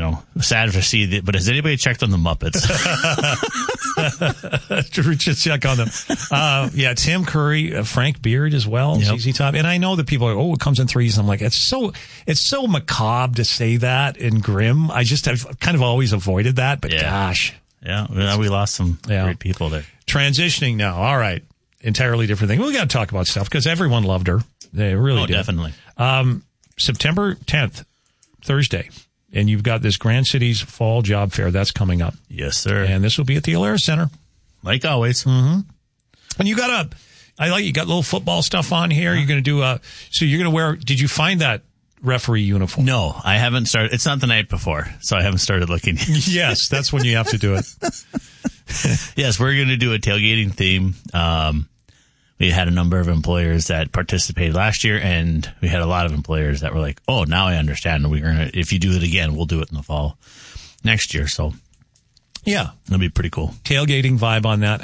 sad to see that. But has anybody checked on the Muppets? Just check on them. Tim Curry, Frank Beard as well, Yep. ZZ Top. And I know that people are, it comes in threes. I'm like, it's so macabre to say that and grim. I've kind of always avoided that, but gosh. Yeah, we lost some great people there. Transitioning now. All right. Entirely different thing. We got to talk about stuff because everyone loved her. They really did. Definitely. September 10th, Thursday. And you've got this Grand Cities Fall Job Fair that's coming up. Yes, sir. And this will be at the Alara Center. Like always. Mm-hmm. And you got little football stuff on here. You're going to do so you're going to wear, did you find that referee uniform? No, I haven't started. It's not the night before, so I haven't started looking. Yes, that's when you have to do it. Yes, we're going to do a tailgating theme. We had a number of employers that participated last year, and we had a lot of employers that were like, "Oh, now I understand. If you do it again, we'll do it in the fall next year." So, yeah, it'll be pretty cool. Tailgating vibe on that.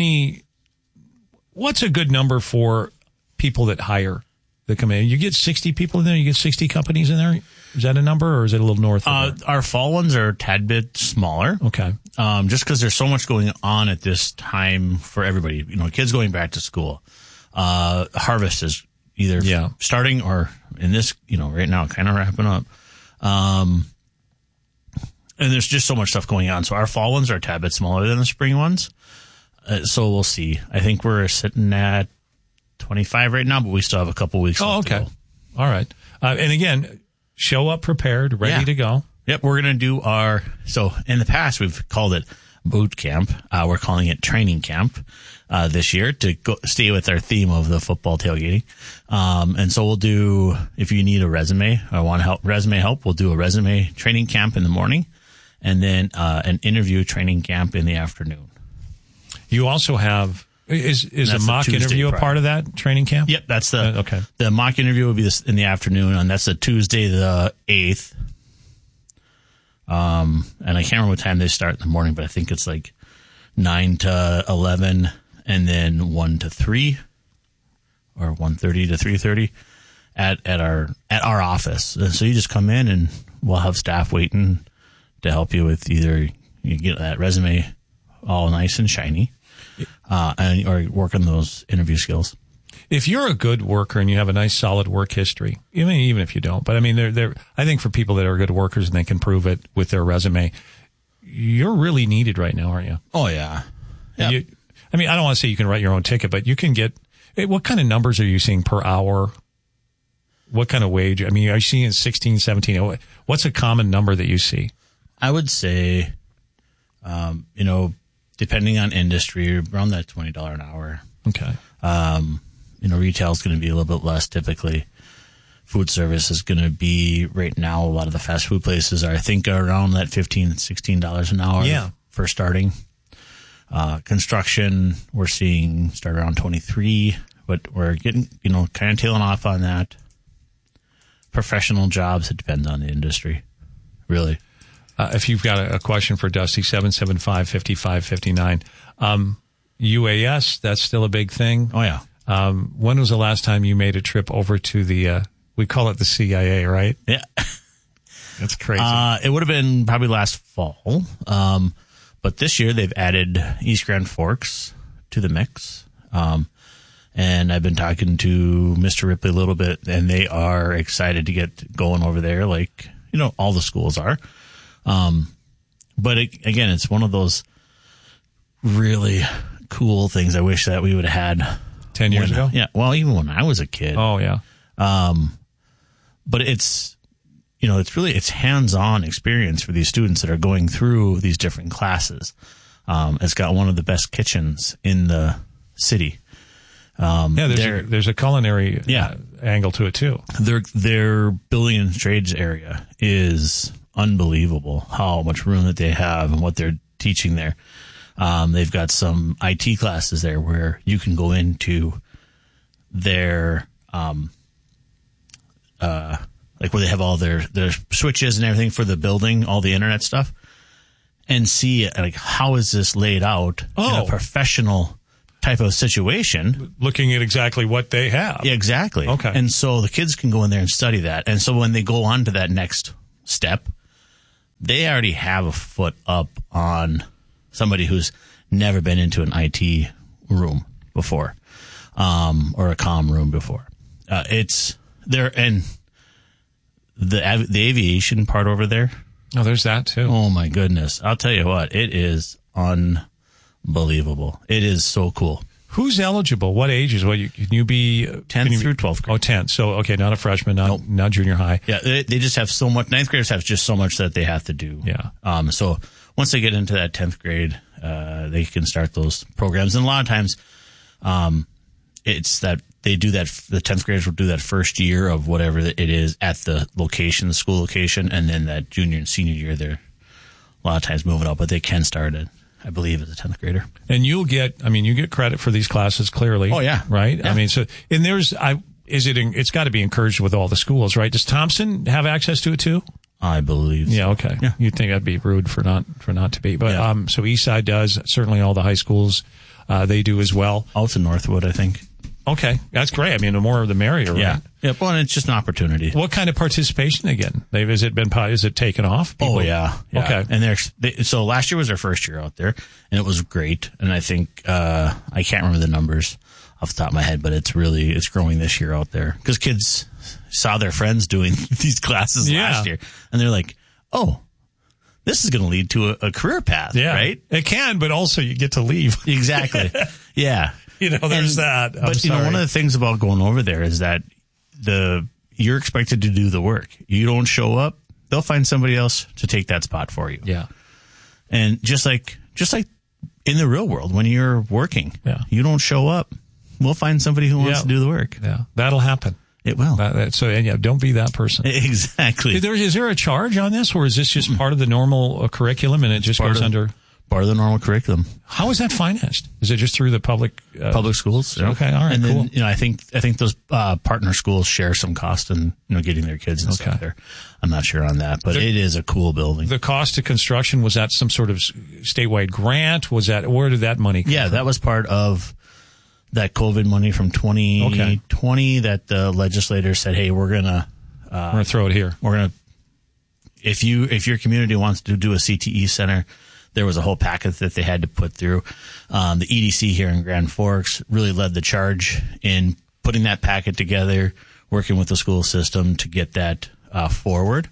What's a good number for people that hire that come in? You get 60 people in there. You get 60 companies in there. Is that a number, or is it a little north of that? Our fall ones are a tad bit smaller. Okay. Just because there's so much going on at this time for everybody. Kids going back to school. Harvest is either starting or in this, right now, kind of wrapping up. And there's just so much stuff going on. So our fall ones are a tad bit smaller than the spring ones. So we'll see. I think we're sitting at 25 right now, but we still have a couple weeks left to go. All right. And again, show up prepared, ready to go. Yep, we're going to do so in the past we've called it boot camp. We're calling it training camp this year to stay with our theme of the football tailgating. And so we'll do, if you need a resume or want resume help, we'll do a resume training camp in the morning and then an interview training camp in the afternoon. You also have, is a mock interview a part of that training camp? Yep, that's the mock interview will be in the afternoon, and that's a Tuesday the 8th. And I can't remember what time they start in the morning, but I think it's like 9 to 11 and then 1 to 3 or 1:30 to 3:30 at our office. And so you just come in and we'll have staff waiting to help you with either you get that resume all nice and shiny, or work on those interview skills. If you're a good worker and you have a nice solid work history, even if you don't, but I mean, I think for people that are good workers and they can prove it with their resume, you're really needed right now, aren't you? Oh yeah. Yep. I don't want to say you can write your own ticket, but you can get, what kind of numbers are you seeing per hour? What kind of wage? I mean, are you seeing 16, 17? What's a common number that you see? I would say, depending on industry, around that $20 an hour. Okay. Retail is going to be a little bit less typically. Food service is going to be right now. A lot of the fast food places are, I think, around that $15, $16 an hour for starting. Construction, we're seeing start around 23, but we're getting, kind of tailing off on that. Professional jobs, it depends on the industry, really. If you've got a question for Dusty, 775-5559. UAS, that's still a big thing. Oh, yeah. When was the last time you made a trip over to we call it the CIA, right? Yeah. That's crazy. It would have been probably last fall. But this year they've added East Grand Forks to the mix. And I've been talking to Mr. Ripley a little bit, and they are excited to get going over there like, all the schools are. But again, it's one of those really cool things I wish that we would have had 10 years ago. Yeah. Well, even when I was a kid. Oh yeah. But it's hands-on experience for these students that are going through these different classes. It's got one of the best kitchens in the city. There's a culinary angle to it too. Their building and trades area is unbelievable how much room that they have and what they're teaching there. They've got some IT classes there where you can go into their, like where they have all their switches and everything for the building, all the internet stuff, and see like how is this laid out in a professional type of situation. Looking at exactly what they have. Yeah, exactly. Okay. And so the kids can go in there and study that. And so when they go on to that next step, they already have a foot up on somebody who's never been into an IT room before, or a comm room before. It's there, and the aviation part over there. Oh, there's that too. Oh my goodness. I'll tell you what, it is unbelievable. It is so cool. Who's eligible? What ages? Can you be 10th through 12th grade? Oh, 10th. So, okay, not a freshman, not junior high. Yeah, they just have so much. 9th graders have just so much that they have to do. Yeah. So once they get into that 10th grade, they can start those programs. And a lot of times, it's that they do that. The 10th graders will do that first year of whatever it is at the location, the school location, and then that junior and senior year, they're a lot of times moving up, but they can start it, I believe, as a 10th grader. And you get credit for these classes clearly. Oh yeah. Right? Yeah. I mean, it's got to be encouraged with all the schools, right? Does Thompson have access to it too? I believe. Yeah. Okay. Yeah. You'd think that'd be rude for not to be, but, Yeah. So Eastside does, certainly all the high schools, they do as well. Also Northwood, I think. Okay. That's great. I mean, the more the merrier, right? Yeah. Yeah. Well, and it's just an opportunity. What kind of participation again? Is it taken off? Oh yeah. Okay. And so last year was their first year out there, and it was great. And I think I can't remember the numbers off the top of my head, but it's growing this year out there because kids saw their friends doing these classes last year, and they're like, "Oh, this is going to lead to a career path." Yeah. Right? It can, but also you get to leave. Exactly. Yeah. There's that. But one of the things about going over there is that you're expected to do the work. You don't show up, they'll find somebody else to take that spot for you. Yeah. And just like in the real world, when you're working, you don't show up, we'll find somebody who wants to do the work. Yeah. That'll happen. It will. Don't be that person. Exactly. Is there a charge on this, or is this just part of the normal curriculum and it just goes under? Part of the normal curriculum. How is that financed? Is it just through the public schools? Yeah. Okay, all right, and cool. then I think those partner schools share some cost in getting their kids and stuff there. I'm not sure on that, but it is a cool building. The cost of construction, was that some sort of statewide grant? Where did that money come from? That was part of that COVID money from 2020 that the legislators said, "Hey, we're gonna throw it here. We're gonna if your community wants to do a CTE center." There was a whole packet that they had to put through. The EDC here in Grand Forks really led the charge in putting that packet together, working with the school system to get that forward.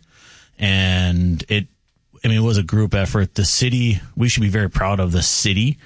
And it was a group effort. The city, we should be very proud of the city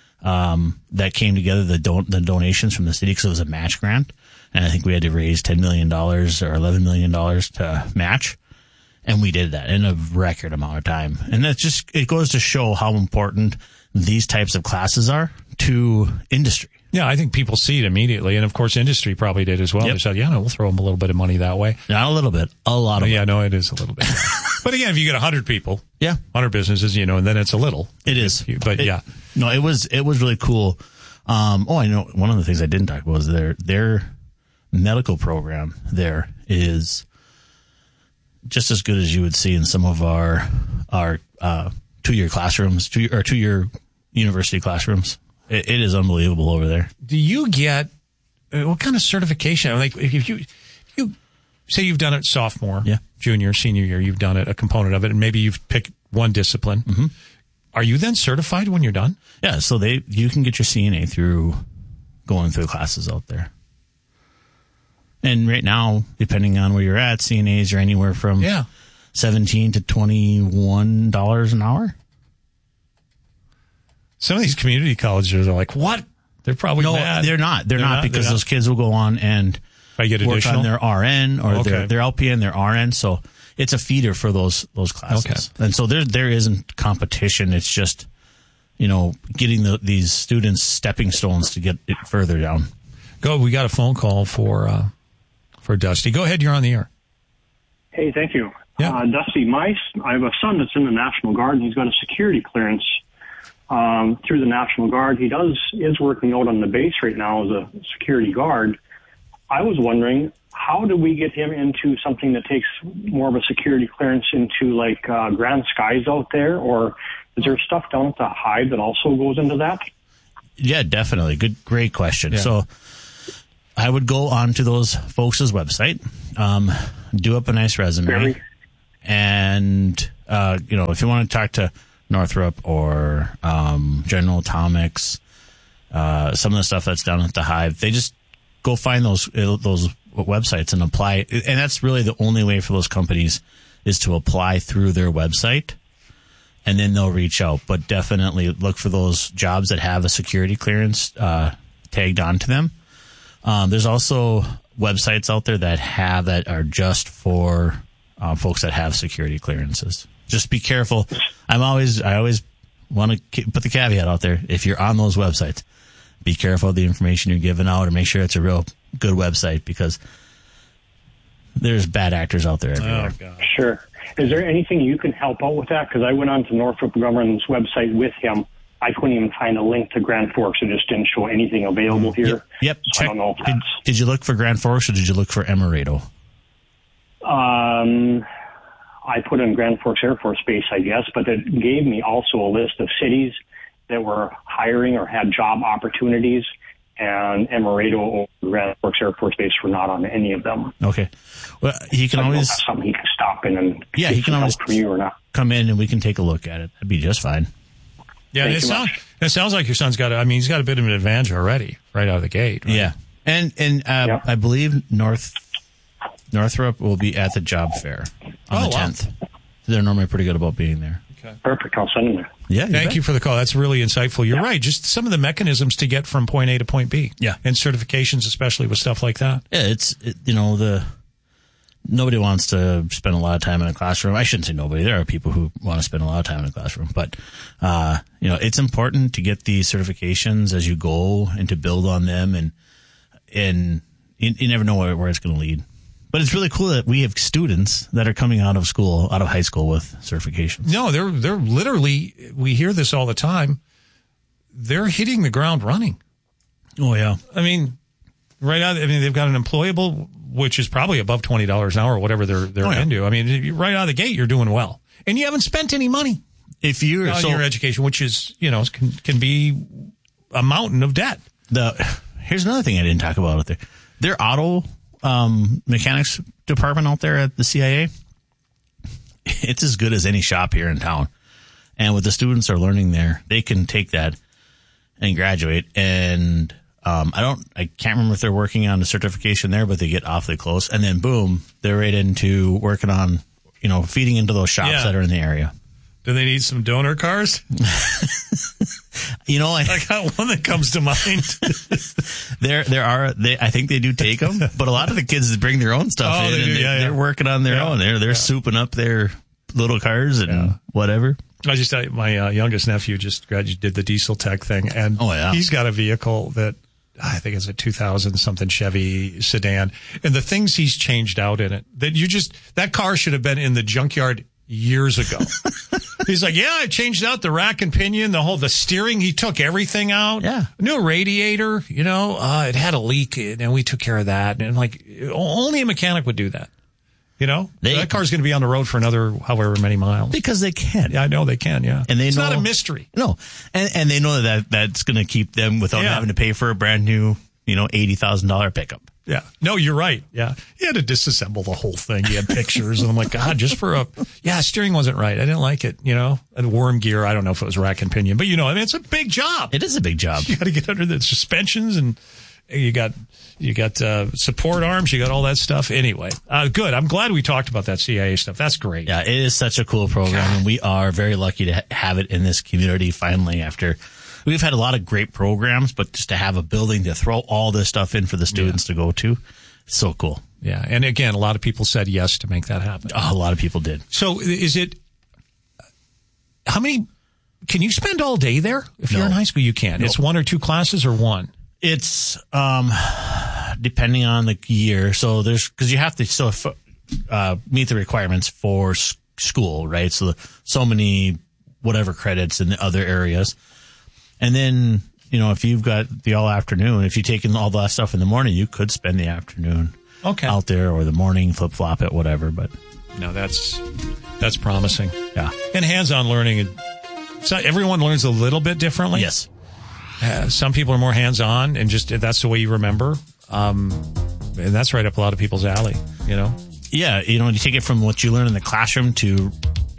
that came together, the donations from the city, because it was a match grant. And I think we had to raise $10 million or $11 million to match. And we did that in a record amount of time. And it goes to show how important these types of classes are to industry. Yeah, I think people see it immediately. And of course, industry probably did as well. Yep. They said, we'll throw them a little bit of money that way. Not a little bit, a lot of it. Yeah, no, it is a little bit. But again, if you get 100 people, 100 businesses, and then it's a little. It is. No, it was really cool. I know one of the things I didn't talk about was their medical program there is just as good as you would see in some of our 2-year classrooms, 2-year university classrooms. It is unbelievable over there. Do you get what kind of certification? Like if you say you've done it sophomore, junior, senior year, you've done it, a component of it, and maybe you've picked one discipline. Mm-hmm. Are you then certified when you're done? Yeah, so you can get your CNA through going through classes out there. And right now, depending on where you're at, CNAs are anywhere from $17 to $21 an hour. Some of these community colleges are like, what? They're probably mad. They're not. They're not because those kids will go on and work on their RN or their LPN, their RN. So it's a feeder for those classes. Okay. And so there isn't competition. It's just, getting these students stepping stones to get it further down. We got a phone call for Dusty. Go ahead. You're on the air. Hey, thank you. Yeah. Dusty, I have a son that's in the National Guard, and he's got a security clearance through the National Guard. He is working out on the base right now as a security guard. I was wondering, how do we get him into something that takes more of a security clearance into like Grand Skies out there, or is there stuff down at the Hive that also goes into that? Yeah, definitely. Great question. Yeah. So I would go onto those folks' website, do up a nice resume, and if you want to talk to Northrop or General Atomics, some of the stuff that's down at the Hive, they just go find those websites and apply. And that's really the only way for those companies is to apply through their website, and then they'll reach out. But definitely look for those jobs that have a security clearance tagged onto them. There's also websites out there that are just for folks that have security clearances. Just be careful. I always want to put the caveat out there. If you're on those websites, be careful of the information you're giving out, and make sure it's a real good website, because there's bad actors out there everywhere. Oh, God. Sure. Is there anything you can help out with that? Because I went on to Northrop Grumman's website with him. I couldn't even find a link to Grand Forks. It just didn't show anything available here. Yep. So I don't know if did you look for Grand Forks, or did you look for Emerado? I put in Grand Forks Air Force Base, I guess, but it gave me also a list of cities that were hiring or had job opportunities, and Emerado or Grand Forks Air Force Base were not on any of them. Okay. Well, he can always... That's something he can stop in and he can always from you or not. Come in and we can take a look at it. That'd be just fine. Yeah, it sounds like your son's got he's got a bit of an advantage already right out of the gate. Right? Yeah. And I believe Northrop will be at the job fair on the 10th. Wow. They're normally pretty good about being there. Okay. Perfect. I'll send them there. Yeah. Thank you for the call. That's really insightful. You're right. Just some of the mechanisms to get from point A to point B. Yeah. And certifications, especially with stuff like that. Yeah, nobody wants to spend a lot of time in a classroom. I shouldn't say nobody. There are people who want to spend a lot of time in a classroom, but it's important to get these certifications as you go and to build on them, and you never know where it's going to lead. But it's really cool that we have students that are coming out of high school with certifications. No, they're literally, we hear this all the time, they're hitting the ground running. Oh, yeah. I mean, they've got an employable, which is probably above $20 an hour or whatever they're into. I mean, right out of the gate, you're doing well. And you haven't spent any money if you're on your education, which is, can be a mountain of debt. Here's another thing I didn't talk about out there. Their auto mechanics department out there at the CIA, it's as good as any shop here in town. And what the students are learning there, they can take that and graduate. And I can't remember if they're working on a certification there, but they get awfully close. And then boom, they're right into working on, feeding into those shops that are in the area. Do they need some donor cars? I got one that comes to mind. I think they do take them, but a lot of the kids bring their own stuff in, and they're working on their own. They're souping up their little cars and whatever. I just my youngest nephew just did the diesel tech thing, and he's got a vehicle that I think it's a 2000 something Chevy sedan, and the things he's changed out in it that car should have been in the junkyard years ago. He's like, I changed out the rack and pinion, the steering. He took everything out. Yeah. New radiator, it had a leak and we took care of that. And only a mechanic would do that. That car's going to be on the road for another however many miles. Because they can. Yeah, I know they can. Yeah. And it's not a mystery. No. And they know that's going to keep them without having to pay for a brand new, $80,000 pickup. Yeah. No, you're right. Yeah. He had to disassemble the whole thing. He had pictures and I'm like, God, just for steering wasn't right. I didn't like it, and worm gear. I don't know if it was rack and pinion, but it's a big job. It is a big job. You got to get under the suspensions and you got support arms. You got all that stuff. Anyway, good. I'm glad we talked about that CIA stuff. That's great. Yeah. It is such a cool program, and we are very lucky to have it in this community finally after. We've had a lot of great programs, but just to have a building to throw all this stuff in for the students to go to, it's so cool. Yeah. And again, a lot of people said yes to make that happen. A lot of people did. So can you spend all day there? If you're in high school, you can. It's one or two classes or one? It's, depending on the year. So because you have to meet the requirements for school, right? So many whatever credits in the other areas. And then, if you've got the all afternoon, if you've taken all that stuff in the morning, you could spend the afternoon out there, or the morning, flip flop it, whatever. But no, that's promising. Yeah. And hands-on learning. So everyone learns a little bit differently. Yes. Some people are more hands-on and just, that's the way you remember. And that's right up a lot of people's alley, Yeah. You take it from what you learn in the classroom to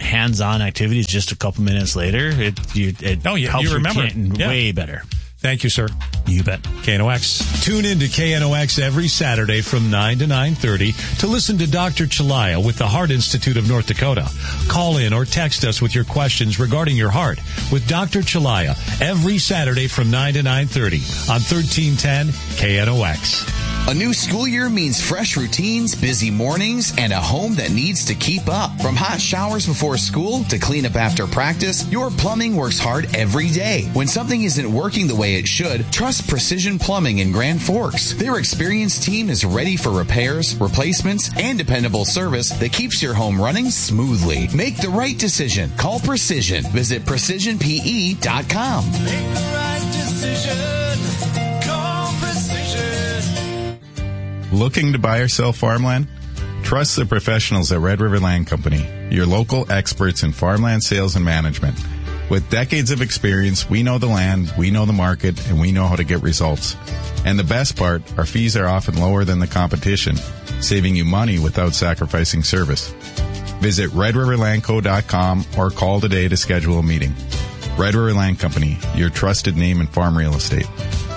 hands-on activities just a couple minutes later, it helps you remember way better. Thank you, sir. You bet. KNOX. Tune in to KNOX every Saturday from 9 to 9:30 to listen to Dr. Chalaya with the Heart Institute of North Dakota. Call in or text us with your questions regarding your heart with Dr. Chalaya every Saturday from 9 to 9:30 on 1310 KNOX. A new school year means fresh routines, busy mornings, and a home that needs to keep up. From hot showers before school to cleanup after practice, your plumbing works hard every day. When something isn't working the way it should, trust Precision Plumbing in Grand Forks. Their experienced team is ready for repairs, replacements, and dependable service that keeps your home running smoothly. Make the right decision. Call Precision. Visit PrecisionPE.com. Make the right decision. Call Precision. Looking to buy or sell farmland? Trust the professionals at Red River Land Company, your local experts in farmland sales and management. With decades of experience, we know the land, we know the market, and we know how to get results. And the best part, our fees are often lower than the competition, saving you money without sacrificing service. Visit redriverlandco.com or call today to schedule a meeting. Red River Land Company, your trusted name in farm real estate.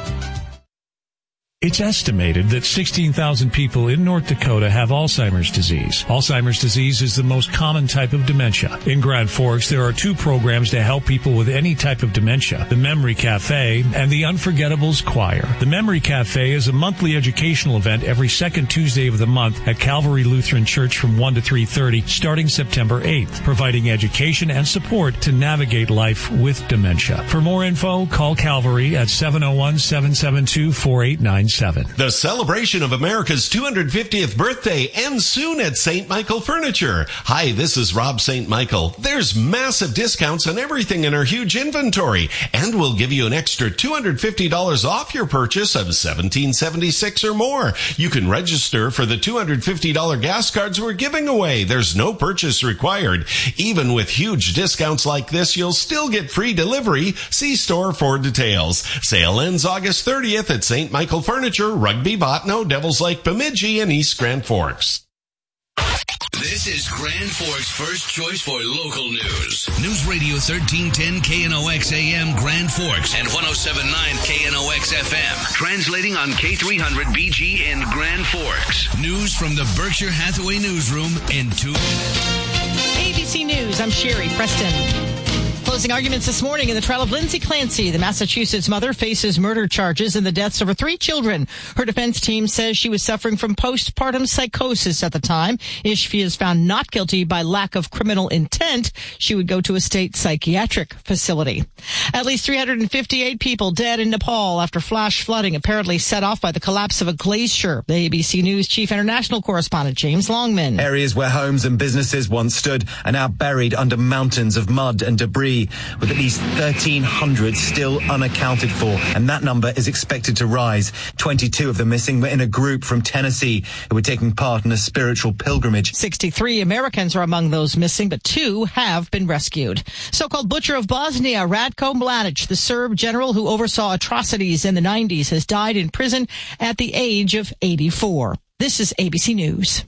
It's estimated that 16,000 people in North Dakota have Alzheimer's disease. Alzheimer's disease is the most common type of dementia. In Grand Forks, there are 2 programs to help people with any type of dementia: the Memory Cafe and the Unforgettables Choir. The Memory Cafe is a monthly educational event every second Tuesday of the month at Calvary Lutheran Church from 1 to 3:30 starting September 8th, providing education and support to navigate life with dementia. For more info, call Calvary at 701-772-4897. The celebration of America's 250th birthday ends soon at St. Michael Furniture. Hi, this is Rob St. Michael. There's massive discounts on everything in our huge inventory, and we'll give you an extra $250 off your purchase of $17.76 or more. You can register for the $250 gas cards we're giving away. There's no purchase required. Even with huge discounts like this, you'll still get free delivery. See store for details. Sale ends August 30th at St. Michael Furniture, Rugby, Botno, Devils Lake, Bemidji, and East Grand Forks. This is Grand Forks' first choice for local news. News Radio 1310 KNOX AM Grand Forks and 107.9 KNOX FM. Translating on K300 BG in Grand Forks. News from the Berkshire Hathaway newsroom in 2 minutes. ABC News, I'm Sherry Preston. Closing arguments this morning in the trial of Lindsay Clancy. The Massachusetts mother faces murder charges in the deaths of her 3 children. Her defense team says she was suffering from postpartum psychosis at the time. If she is found not guilty by lack of criminal intent, she would go to a state psychiatric facility. At least 358 people dead in Nepal after flash flooding apparently set off by the collapse of a glacier. The ABC News chief international correspondent James Longman. Areas where homes and businesses once stood are now buried under mountains of mud and debris, with at least 1,300 still unaccounted for, and that number is expected to rise. 22 of the missing were in a group from Tennessee who were taking part in a spiritual pilgrimage. 63 Americans are among those missing, but 2 have been rescued. So-called butcher of Bosnia, Ratko Mladic, the Serb general who oversaw atrocities in the 90s, has died in prison at the age of 84. This is ABC News.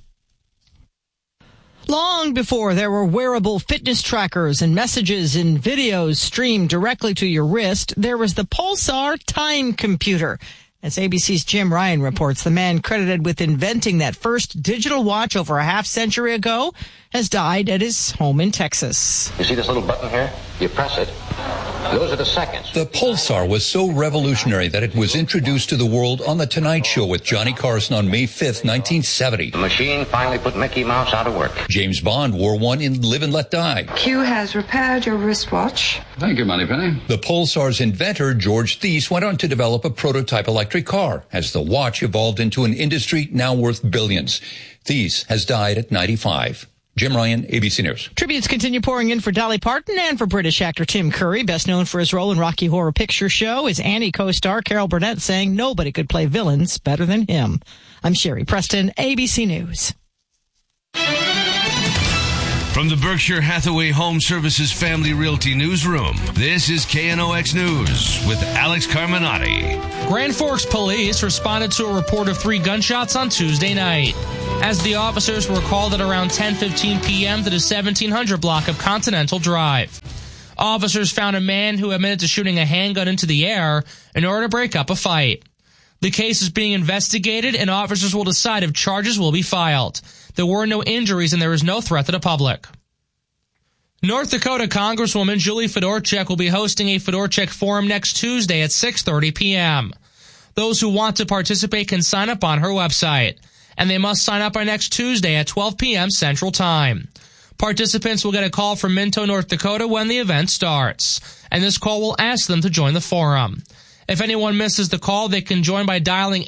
Long before there were wearable fitness trackers and messages and videos streamed directly to your wrist, there was the Pulsar time computer. As ABC's Jim Ryan reports, the man credited with inventing that first digital watch over a half-century ago has died at his home in Texas. You see this little button here? You press it. Those are the seconds. The Pulsar was so revolutionary that it was introduced to the world on The Tonight Show with Johnny Carson on May 5th, 1970. The machine finally put Mickey Mouse out of work. James Bond wore one in Live and Let Die. Q has repaired your wristwatch. Thank you, Moneypenny. The Pulsar's inventor, George Thies, went on to develop a prototype electric car as the watch evolved into an industry now worth billions. Thies has died at 95. Jim Ryan, ABC News. Tributes continue pouring in for Dolly Parton and for British actor Tim Curry, best known for his role in Rocky Horror Picture Show. His Annie co-star Carol Burnett saying nobody could play villains better than him. I'm Sherry Preston, ABC News. From the Berkshire Hathaway Home Services Family Realty Newsroom, this is KNOX News with Alex Carminati. Grand Forks police responded to a report of 3 gunshots on Tuesday night. as the officers were called at around 10:15 p.m. to the 1700 block of Continental Drive. Officers found a man who admitted to shooting a handgun into the air in order to break up a fight. The case is being investigated, and officers will decide if charges will be filed. There were no injuries, and there is no threat to the public. North Dakota Congresswoman Julie Fedorchak will be hosting a Fedorchak Forum next Tuesday at 6:30 p.m. Those who want to participate can sign up on her website, and they must sign up by next Tuesday at 12 p.m. Central Time. Participants will get a call from Minto, North Dakota when the event starts, and this call will ask them to join the forum. If anyone misses the call, they can join by dialing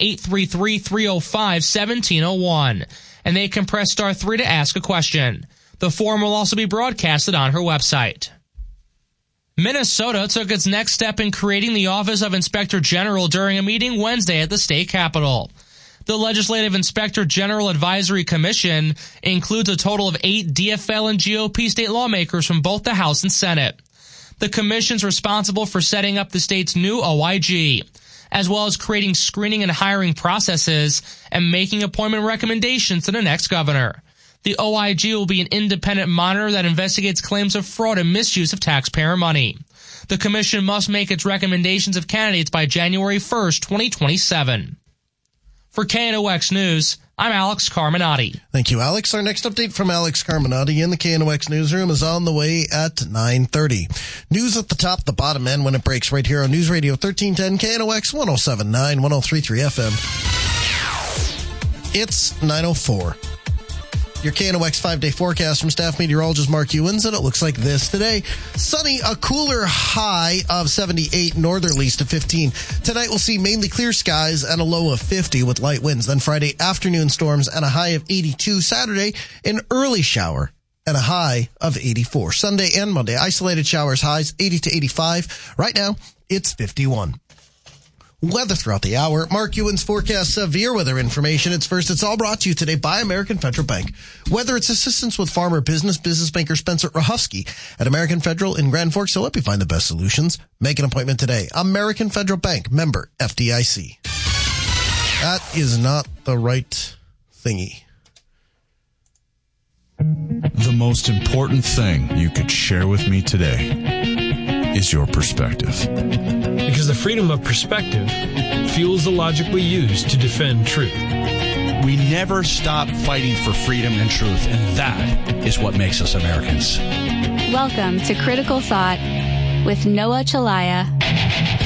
833-305-1701, and they can press star 3 to ask a question. The forum will also be broadcasted on her website. Minnesota took its next step in creating the Office of Inspector General during a meeting Wednesday at the state capitol. The Legislative Inspector General Advisory Commission includes a total of 8 DFL and GOP state lawmakers from both the House and Senate. The commission's responsible for setting up the state's new OIG, as well as creating screening and hiring processes and making appointment recommendations to the next governor. The OIG will be an independent monitor that investigates claims of fraud and misuse of taxpayer money. The commission must make its recommendations of candidates by January 1st, 2027. For KNOX News, I'm Alex Carminati. Thank you, Alex. Our next update from Alex Carminati in the KNOX newsroom is on the way at 9:30. News at the top, the bottom end when it breaks right here on News Radio 1310 KNOX 107.9, 103.3 FM. It's 9:04. Your KNOX 5-day forecast from staff meteorologist Mark Ewens, and it looks like this today. Sunny, a cooler high of 78, northerlies to 15. Tonight we'll see mainly clear skies and a low of 50 with light winds. Then Friday, afternoon storms and a high of 82. Saturday, an early shower and a high of 84. Sunday and Monday, isolated showers, highs 80 to 85. Right now, it's 51. Weather throughout the hour. Mark Ewens forecasts severe weather information. It's all brought to you today by American Federal Bank. Whether it's assistance with farmer business banker Spencer Rahufsky at American Federal in Grand Forks, he'll help you find the best solutions. Make an appointment today. American Federal Bank, member FDIC. That is not the right thingy. The most important thing you could share with me today is your perspective. Because the freedom of perspective fuels the logic we use to defend truth. We never stop fighting for freedom and truth, and that is what makes us Americans. Welcome to Critical Thought with Noah Chalaya.